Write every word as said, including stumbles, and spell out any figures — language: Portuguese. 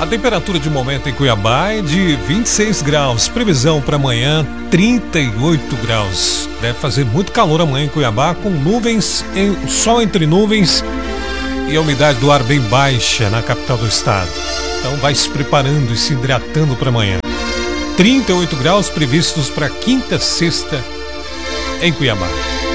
A temperatura de momento em Cuiabá é de vinte e seis graus. Previsão para amanhã, trinta e oito graus. Deve fazer muito calor amanhã em Cuiabá, com nuvens, em, sol entre nuvens e a umidade do ar bem baixa na capital do estado. Então vai se preparando e se hidratando para amanhã. trinta e oito graus previstos para quinta, sexta em Cuiabá.